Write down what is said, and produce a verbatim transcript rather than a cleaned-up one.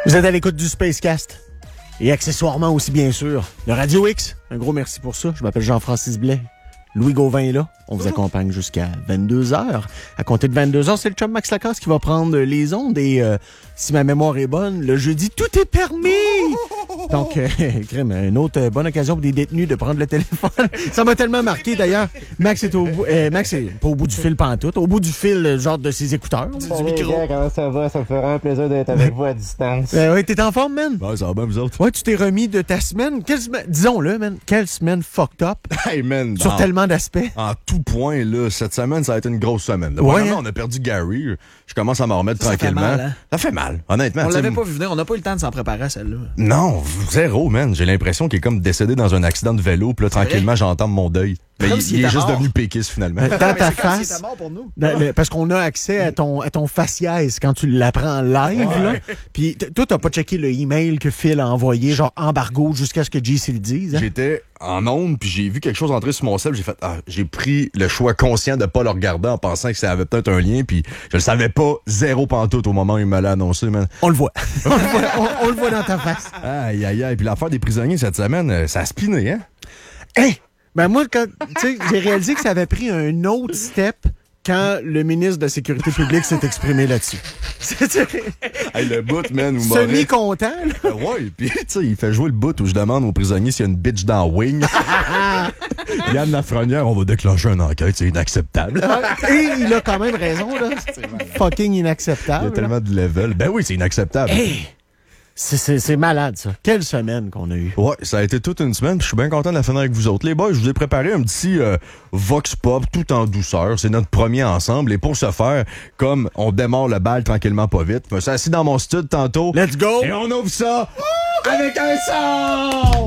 Vous êtes à l'écoute du Spacecast. Et accessoirement aussi, bien sûr, le Radio X. Un gros merci pour ça. Je m'appelle Jean-Francis Blais. Louis Gauvin est là. On vous accompagne jusqu'à vingt-deux heures. À compter de vingt-deux heures, c'est le chum Max Lacasse qui va prendre les ondes. Et euh, si ma mémoire est bonne, le jeudi, tout est permis! Donc, euh, crème, une autre euh, bonne occasion pour des détenus de prendre le téléphone. Ça m'a tellement marqué, d'ailleurs. Max est au bout... Euh, Max est pas au bout du fil pantoute. Au bout du fil, genre de ses écouteurs. Du, Salut du micro. les gars, comment ça va? Ça me fait vraiment plaisir d'être avec vous à distance. Euh, ouais, t'es en forme, man? Ben, ça va bien, vous autres? Ouais, tu t'es remis de ta semaine. Quelle semaine? Disons-le, man. Quelle semaine fucked up. Hey, man. Sur en, tellement d'aspects. En tout point, là, cette semaine, ça a été une grosse semaine. Là, ouais, vraiment, hein? on a perdu Gary. Je commence à m'en remettre Ça tranquillement. fait mal, hein? Ça fait mal, honnêtement. On l'avait t'sais, pas vu venir, on n'a pas eu le temps de s'en préparer à celle-là. Non, zéro, man. J'ai l'impression qu'il est comme décédé dans un accident de vélo, puis là, tranquillement, j'entends mon deuil. Mais Comme il, s'il il est était juste mort. devenu péquiste, finalement. Dans ta C'est comme s'il face. était mort pour nous. Dans le- parce qu'on a accès à ton, à ton faciès quand tu l'apprends live, là. Puis t- toi, t'as pas checké le email que Phil a envoyé, genre embargo, jusqu'à ce que J C le dise. Hein? J'étais en onde, puis j'ai vu quelque chose entrer sur mon cell, j'ai fait, ah, j'ai pris le choix conscient de pas le regarder en pensant que ça avait peut-être un lien, puis je le savais pas, zéro pantoute au moment où il me l'a annoncé, man. On le voit. on, le voit on, on le voit dans ta face. Aïe, aïe, aïe. Puis l'affaire des prisonniers cette semaine, euh, ça a spiné, hein? Hey! Ben moi, quand, tu sais, j'ai réalisé que ça avait pris un autre step quand le ministre de la Sécurité publique s'est exprimé là-dessus. C'est Hey, le bout, man, où Moret... semi-content, là. Euh, ouais, puis tu sais, il fait jouer le bout où je demande aux prisonniers s'il y a une bitch dans Wing. Yann Lafrenière, on va déclencher une enquête, c'est inacceptable. Et il a quand même raison, là. Fucking Il y inacceptable. a tellement de level. Ben oui, c'est inacceptable. Hey! C'est, c'est, c'est malade, ça. Quelle semaine qu'on a eue. Ouais, ça a été toute une semaine, puis je suis bien content de la finir avec vous autres. Les boys, je vous ai préparé un petit euh, Vox Pop tout en douceur. C'est notre premier ensemble. Et pour ce faire, comme on démarre le bal tranquillement pas vite, je me suis assis dans mon stud tantôt. Let's go! Et on ouvre ça avec un son!